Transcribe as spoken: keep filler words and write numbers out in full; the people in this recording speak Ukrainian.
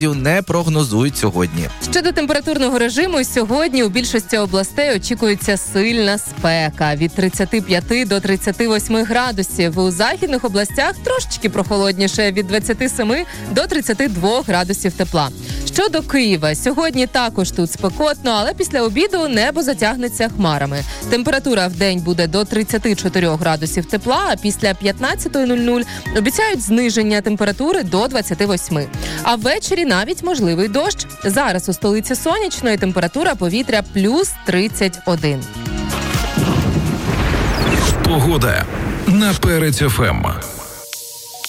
не прогнозують сьогодні. Щодо температурного режиму, сьогодні у більшості областей очікується сильна спека від тридцяти п'яти до тридцяти восьми градусів. У західних областях трошечки прохолодніше від двадцяти семи до тридцяти двох градусів тепла. Щодо Києва, сьогодні також тут спекотно, але після обіду небо затягнеться хмарами. Температура в день буде до тридцяти чотирьох градусів тепла, а після п'ятнадцятої нуль нуль обіцяють зниження температури до двадцяти восьми. А ввечері навіть можливий дощ. Зараз у столиці сонячно і температура повітря плюс тридцять один. Погода на Перець еф ем.